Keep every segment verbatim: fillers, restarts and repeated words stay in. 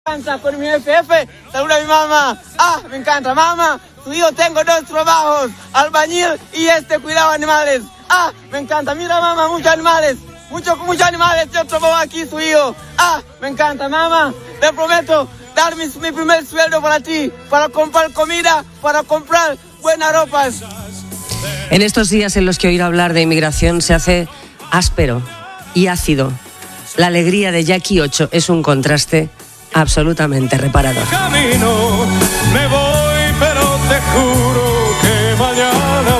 Con mi F F, saluda a mi mamá. Ah, me encanta, mamá. Yo tengo dos trabajos, albañil y este cuidado de animales. Ah, me encanta, mira mamá, muchos animales. Muchos, muchos animales, yo trabajo aquí, su hijo. Ah, me encanta, mamá. Te prometo dar mi, mi primer sueldo para ti, para comprar comida, para comprar buenas ropas. En estos días en los que oír hablar de inmigración se hace áspero y ácido, la alegría de Jackie ocho es un contraste absolutamente reparador. Camino, me voy, pero te juro que mañana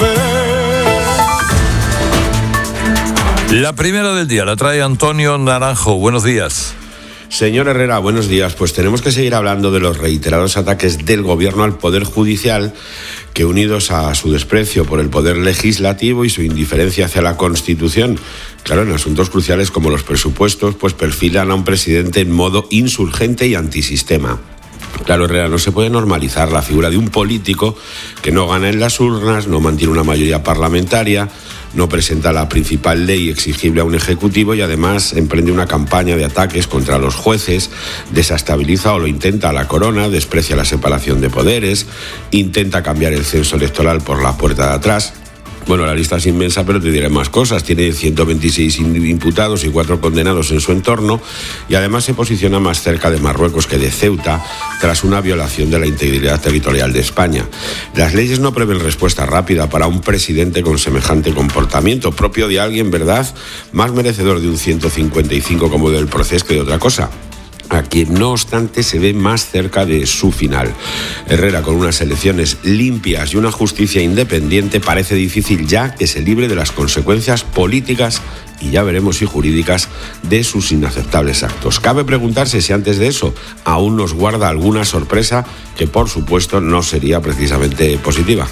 volveré. La primera del día la trae Antonio Naranjo. Buenos días. Señor Herrera, buenos días. Pues tenemos que seguir hablando de los reiterados ataques del Gobierno al Poder Judicial, que unidos a su desprecio por el Poder Legislativo y su indiferencia hacia la Constitución, claro, en asuntos cruciales como los presupuestos, pues perfilan a un presidente en modo insurgente y antisistema. Claro, Herrera, no se puede normalizar la figura de un político que no gana en las urnas, no mantiene una mayoría parlamentaria, no presenta la principal ley exigible a un ejecutivo y además emprende una campaña de ataques contra los jueces, desestabiliza o lo intenta a la corona, desprecia la separación de poderes, intenta cambiar el censo electoral por la puerta de atrás. Bueno, la lista es inmensa, pero te diré más cosas. Tiene ciento veintiséis imputados y cuatro condenados en su entorno y además se posiciona más cerca de Marruecos que de Ceuta tras una violación de la integridad territorial de España. Las leyes no prevén respuesta rápida para un presidente con semejante comportamiento, propio de alguien, ¿verdad?, más merecedor de un ciento cincuenta y cinco como del Procés que de otra cosa, a quien no obstante se ve más cerca de su final. Herrera, con unas elecciones limpias y una justicia independiente, parece difícil ya que se libre de las consecuencias políticas y ya veremos si jurídicas de sus inaceptables actos. Cabe preguntarse si antes de eso aún nos guarda alguna sorpresa que por supuesto no sería precisamente positiva.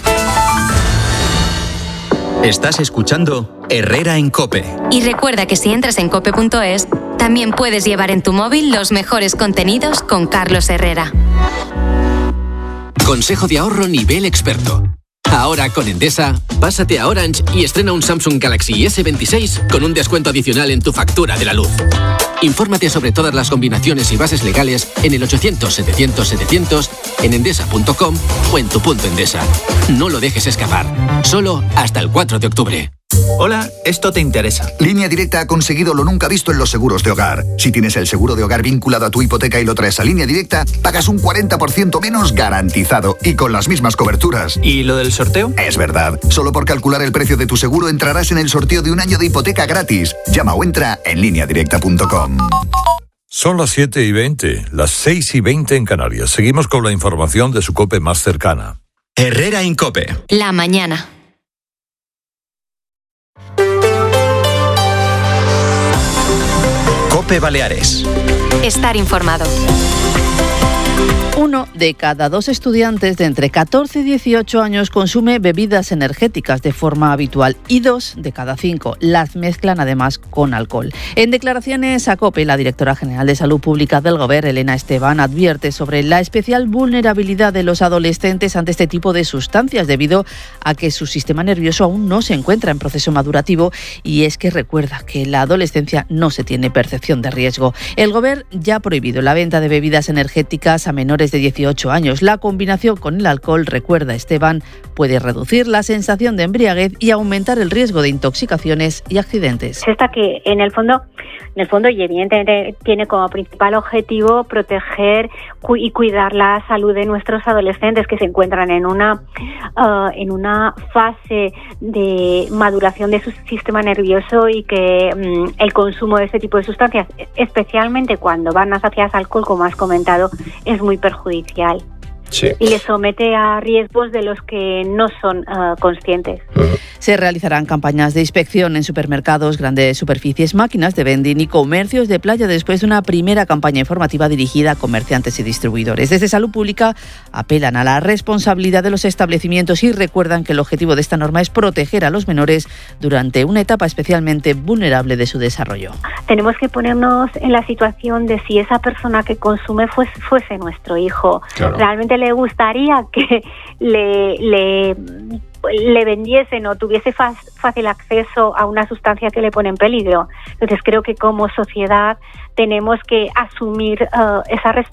Estás escuchando Herrera en COPE. Y recuerda que si entras en cope punto es, también puedes llevar en tu móvil los mejores contenidos con Carlos Herrera. Consejo de ahorro nivel experto. Ahora con Endesa, pásate a Orange y estrena un Samsung Galaxy ese veintiséis con un descuento adicional en tu factura de la luz. Infórmate sobre todas las combinaciones y bases legales en el ochocientos setecientos setecientos, en endesa punto com o en tu punto Endesa. No lo dejes escapar. Solo hasta el cuatro de octubre. Hola, esto te interesa. Línea Directa ha conseguido lo nunca visto en los seguros de hogar. Si tienes el seguro de hogar vinculado a tu hipoteca y lo traes a Línea Directa, pagas un cuarenta por ciento menos garantizado y con las mismas coberturas. ¿Y lo del sorteo? Es verdad. Solo por calcular el precio de tu seguro entrarás en el sorteo de un año de hipoteca gratis. Llama o entra en línea directa punto com. Son las siete y veinte, las seis y veinte en Canarias. Seguimos con la información de su COPE más cercana. Herrera en COPE. La mañana. COPE Baleares. Estar informado. Uno de cada dos estudiantes de entre catorce y dieciocho años consume bebidas energéticas de forma habitual y dos de cada cinco las mezclan además con alcohol. En declaraciones a COPE, la directora general de Salud Pública del Gobierno, Elena Esteban, advierte sobre la especial vulnerabilidad de los adolescentes ante este tipo de sustancias debido a que su sistema nervioso aún no se encuentra en proceso madurativo y es que recuerda que en la adolescencia no se tiene percepción de riesgo. El Gobierno ya ha prohibido la venta de bebidas energéticas a menores de dieciocho años. La combinación con el alcohol, recuerda Esteban, puede reducir la sensación de embriaguez y aumentar el riesgo de intoxicaciones y accidentes. Esta que en el fondo, en el fondo y evidentemente tiene como principal objetivo proteger cu- y cuidar la salud de nuestros adolescentes que se encuentran en una uh, en una fase de maduración de su sistema nervioso y que um, el consumo de este tipo de sustancias, especialmente cuando van asociadas al alcohol, como has comentado, es muy perjudicial. Sí. Y les somete a riesgos de los que no son uh, conscientes. Uh-huh. Se realizarán campañas de inspección en supermercados, grandes superficies, máquinas de vending y comercios de playa después de una primera campaña informativa dirigida a comerciantes y distribuidores. Desde Salud Pública apelan a la responsabilidad de los establecimientos y recuerdan que el objetivo de esta norma es proteger a los menores durante una etapa especialmente vulnerable de su desarrollo. Tenemos que ponernos en la situación de si esa persona que consume fuese, fuese nuestro hijo. Claro. Realmente le gustaría que le, le le vendiesen o tuviese fácil acceso a una sustancia que le pone en peligro. Entonces creo que como sociedad tenemos que asumir uh, esa responsabilidad